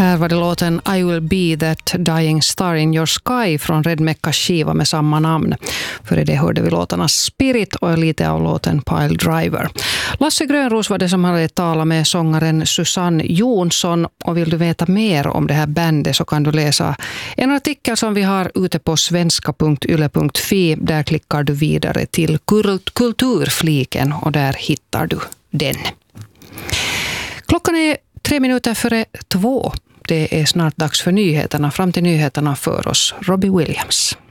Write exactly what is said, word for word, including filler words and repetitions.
Här var det låten I Will Be That Dying Star in Your Sky från Red Mecca skiva med samma namn. För det hörde vi låtarna Spirit och lite av låten Pile Driver. Lasse Grönros var det som hade talat med sångaren Susanne Jonsson, och vill du veta mer om det här bandet så kan du läsa en artikel som vi har ute på svenska punkt yle punkt fi. Där klickar du vidare till kulturfliken och där hittar du den. Klockan är tre minuter före två. Det är snart dags för nyheterna. Fram till nyheterna för oss Robbie Williams.